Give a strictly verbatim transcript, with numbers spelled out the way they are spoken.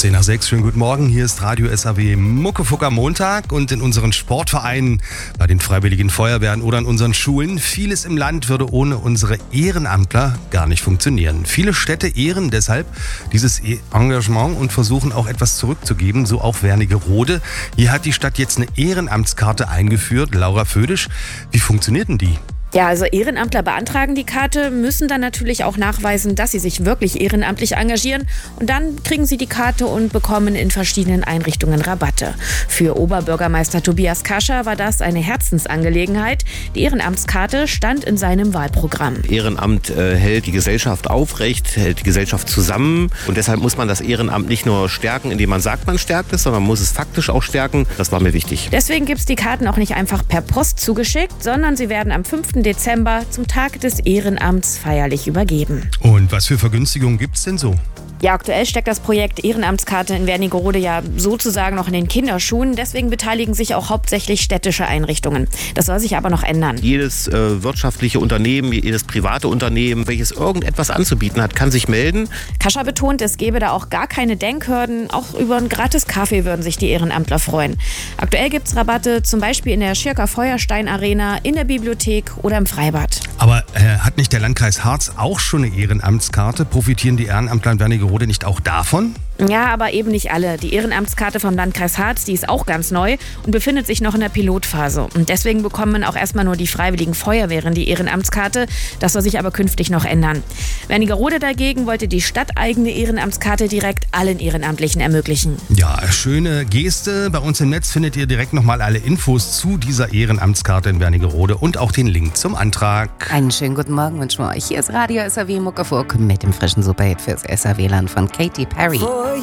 zehn nach sechs, schönen guten Morgen. Hier ist Radio S A W Muckefuck am Montag und in unseren Sportvereinen, bei den Freiwilligen Feuerwehren oder in unseren Schulen. Vieles im Land würde ohne unsere Ehrenamtler gar nicht funktionieren. Viele Städte ehren deshalb dieses Engagement und versuchen auch etwas zurückzugeben, so auch Wernigerode. Hier hat die Stadt jetzt eine Ehrenamtskarte eingeführt. Laura Födisch, wie funktioniert denn die? Ja, also Ehrenamtler beantragen die Karte, müssen dann natürlich auch nachweisen, dass sie sich wirklich ehrenamtlich engagieren. Und dann kriegen sie die Karte und bekommen in verschiedenen Einrichtungen Rabatte. Für Oberbürgermeister Tobias Kascher war das eine Herzensangelegenheit. Die Ehrenamtskarte stand in seinem Wahlprogramm. Ehrenamt äh, hält die Gesellschaft aufrecht, hält die Gesellschaft zusammen. Und deshalb muss man das Ehrenamt nicht nur stärken, indem man sagt, man stärkt es, sondern man muss es faktisch auch stärken. Das war mir wichtig. Deswegen gibt es die Karten auch nicht einfach per Post zugeschickt, sondern sie werden am fünften Dezember zum Tag des Ehrenamts feierlich übergeben. Und was für Vergünstigungen gibt es denn so? Ja, aktuell steckt das Projekt Ehrenamtskarte in Wernigerode ja sozusagen noch in den Kinderschuhen. Deswegen beteiligen sich auch hauptsächlich städtische Einrichtungen. Das soll sich aber noch ändern. Jedes äh, wirtschaftliche Unternehmen, jedes private Unternehmen, welches irgendetwas anzubieten hat, kann sich melden. Kascher betont, es gebe da auch gar keine Denkhürden. Auch über einen gratis Kaffee würden sich die Ehrenamtler freuen. Aktuell gibt es Rabatte zum Beispiel in der Schirker Feuerstein Arena, in der Bibliothek oder im Freibad. Aber äh, hat nicht der Landkreis Harz auch schon eine Ehrenamtskarte? Profitieren die Ehrenamtler in Wernigerode nicht auch davon? Ja, aber eben nicht alle. Die Ehrenamtskarte vom Landkreis Harz, die ist auch ganz neu und befindet sich noch in der Pilotphase. Und deswegen bekommen auch erstmal nur die Freiwilligen Feuerwehren die Ehrenamtskarte. Das soll sich aber künftig noch ändern. Wernigerode dagegen wollte die stadteigene Ehrenamtskarte direkt allen Ehrenamtlichen ermöglichen. Ja, schöne Geste. Bei uns im Netz findet ihr direkt nochmal alle Infos zu dieser Ehrenamtskarte in Wernigerode und auch den Link zum Antrag. Einen schönen guten Morgen wünschen wir euch. Hier ist Radio S A W Muckefuck mit dem frischen Superhit fürs S A W-Land von Katy Perry.